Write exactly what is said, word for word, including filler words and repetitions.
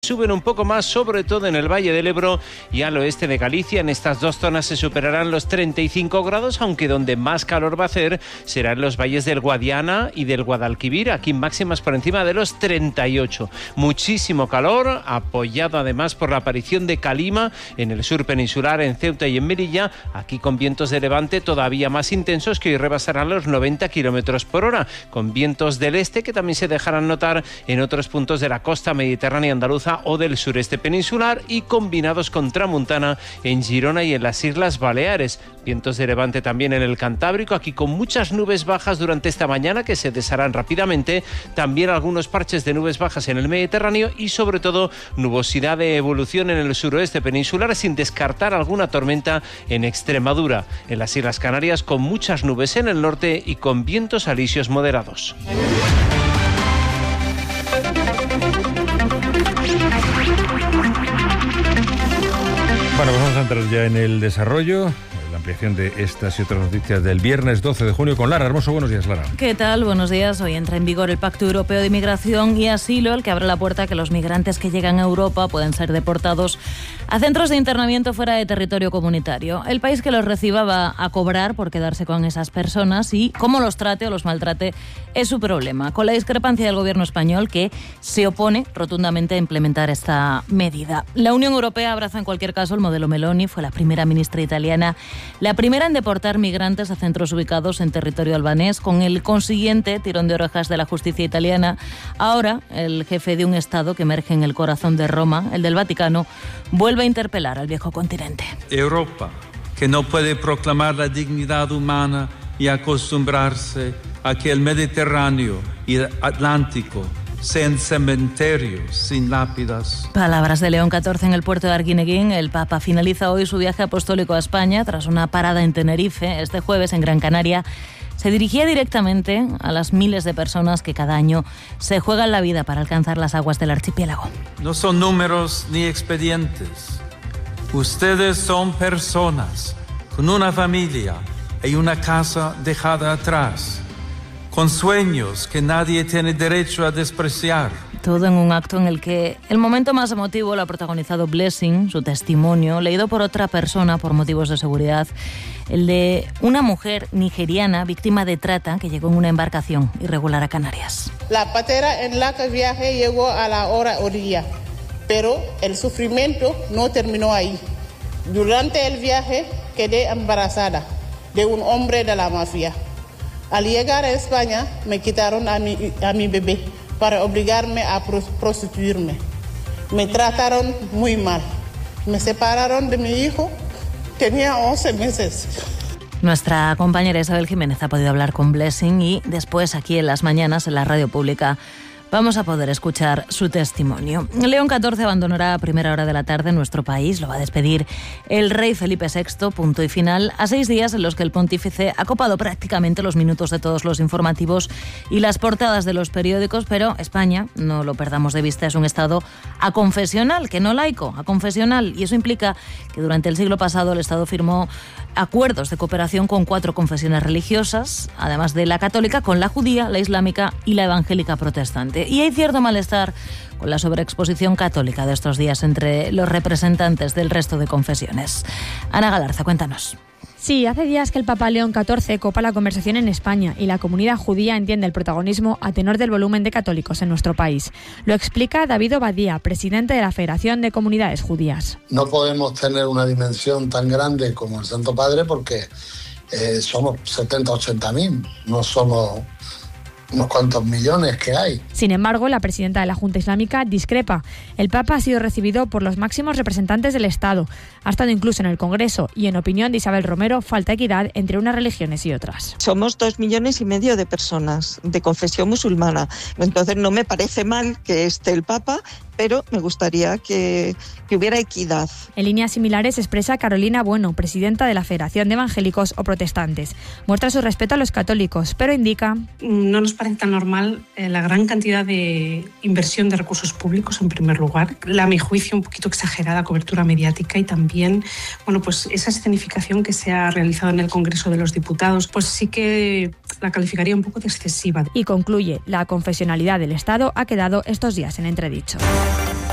Suben un poco más, sobre todo en el Valle del Ebro y al oeste de Galicia. En estas dos zonas se superarán los treinta y cinco grados, aunque donde más calor va a hacer será en los valles del Guadiana y del Guadalquivir, aquí máximas por encima de los treinta y ocho. Muchísimo calor, apoyado además por la aparición de calima en el sur peninsular, en Ceuta y en Melilla, aquí con vientos de levante todavía más intensos que hoy rebasarán los noventa kilómetros por hora, con vientos del este que también se dejarán notar en otros puntos de la costa mediterránea andaluza o del sureste peninsular, y combinados con tramuntana en Girona y en las Islas Baleares. Vientos de levante también en el Cantábrico, aquí con muchas nubes bajas durante esta mañana que se desharán rápidamente. También algunos parches de nubes bajas en el Mediterráneo y sobre todo nubosidad de evolución en el suroeste peninsular, sin descartar alguna tormenta en Extremadura. En las Islas Canarias con muchas nubes en el norte y con vientos alisios moderados. Bueno, pues vamos a entrar ya en el desarrollo, la ampliación de estas y otras noticias del viernes doce de junio con Lara Hermoso. Buenos días, Lara. ¿Qué tal? Buenos días. Hoy entra en vigor el Pacto Europeo de Inmigración y Asilo, el que abre la puerta a que los migrantes que llegan a Europa pueden ser deportados a centros de internamiento fuera de territorio comunitario. El país que los reciba va a cobrar por quedarse con esas personas y cómo los trate o los maltrate es su problema, con la discrepancia del gobierno español, que se opone rotundamente a implementar esta medida. La Unión Europea abraza en cualquier caso el modelo Meloni. Fue la primera ministra italiana, la primera en deportar migrantes a centros ubicados en territorio albanés, con el consiguiente tirón de orejas de la justicia italiana. Ahora, el jefe de un Estado que emerge en el corazón de Roma, el del Vaticano, vuelve a interpelar al viejo continente. Europa, que no puede proclamar la dignidad humana y acostumbrarse a que el Mediterráneo y el Atlántico sean cementerios sin lápidas. Palabras de León catorce en el puerto de Arguineguín. El Papa finaliza hoy su viaje apostólico a España tras una parada en Tenerife. Este jueves en Gran Canaria se dirigía directamente a las miles de personas que cada año se juegan la vida para alcanzar las aguas del archipiélago. No son números ni expedientes. Ustedes son personas con una familia y una casa dejada atrás, con sueños que nadie tiene derecho a despreciar. Todo en un acto en el que el momento más emotivo lo ha protagonizado Blessing, su testimonio, leído por otra persona por motivos de seguridad, el de una mujer nigeriana víctima de trata que llegó en una embarcación irregular a Canarias. La patera en la que viajé llegó a la hora orilla, pero el sufrimiento no terminó ahí. Durante el viaje quedé embarazada de un hombre de la mafia. Al llegar a España me quitaron a mi, a mi bebé para obligarme a prostituirme. Me trataron muy mal. Me separaron de mi hijo. Tenía once meses. Nuestra compañera Isabel Jiménez ha podido hablar con Blessing y después aquí en las mañanas en la radio pública vamos a poder escuchar su testimonio. León catorce abandonará a primera hora de la tarde nuestro país. Lo va a despedir el rey Felipe sexto, punto y final, a seis días en los que el pontífice ha copado prácticamente los minutos de todos los informativos y las portadas de los periódicos, pero España, no lo perdamos de vista, es un Estado aconfesional, que no laico, aconfesional, y eso implica que durante el siglo pasado el Estado firmó acuerdos de cooperación con cuatro confesiones religiosas, además de la católica, con la judía, la islámica y la evangélica protestante. Y hay cierto malestar con la sobreexposición católica de estos días entre los representantes del resto de confesiones. Ana Galarza, cuéntanos. Sí, hace días que el Papa León catorce copa la conversación en España y la comunidad judía entiende el protagonismo a tenor del volumen de católicos en nuestro país. Lo explica David Obadía, presidente de la Federación de Comunidades Judías. No podemos tener una dimensión tan grande como el Santo Padre porque eh, somos setenta, ochenta mil, no somos unos cuantos millones que hay. Sin embargo, la presidenta de la Junta Islámica discrepa. El Papa ha sido recibido por los máximos representantes del Estado. Ha estado incluso en el Congreso y, en opinión de Isabel Romero, falta equidad entre unas religiones y otras. Somos dos millones y medio de personas de confesión musulmana. Entonces no me parece mal que esté el Papa, pero me gustaría que, que hubiera equidad. En líneas similares expresa Carolina Bueno, presidenta de la Federación de Evangélicos o Protestantes. Muestra su respeto a los católicos, pero indica: no nos parece tan normal eh, la gran cantidad de inversión de recursos públicos, en primer lugar, la, a mi juicio, un poquito exagerada cobertura mediática y también, bueno, pues esa escenificación que se ha realizado en el Congreso de los Diputados, pues sí que la calificaría un poco de excesiva. Y concluye: la confesionalidad del Estado ha quedado estos días en entredicho.